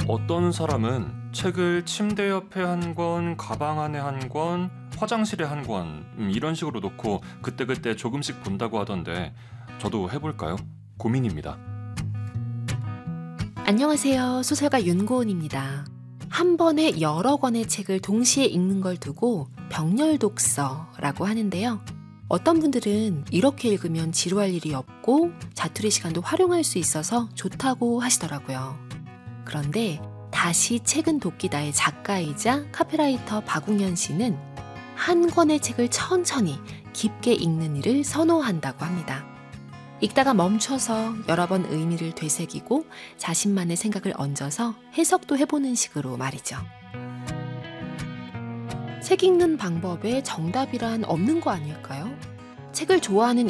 어떤 사람은 책을 침대 옆에 한 권, 가방 안에 한 권, 화장실에 한 권, 이런 식으로 놓고 그때그때 조금씩 본다고 하던데 저도 해볼까요? 고민입니다. 안녕하세요. 소설가 윤고은입니다. 한 번에 여러 권의 책을 동시에 읽는 걸 두고 병렬 독서라고 하는데요. 어떤 분들은 이렇게 읽으면 지루할 일이 없고 자투리 시간도 활용할 수 있어서 좋다고 하시더라고요. 그런데 다시 책은 돕기다의 작가이자 카피라이터 박웅현 씨는 한 권의 책을 천천히 깊게 읽는 일을 선호한다고 합니다. 읽다가 멈춰서 여러 번 의미를 되새기고 자신만의 생각을 얹어서 해석도 해보는 식으로 말이죠. 책 읽는 방법에 정답이란 없는 거 아닐까요? 책을 좋아하는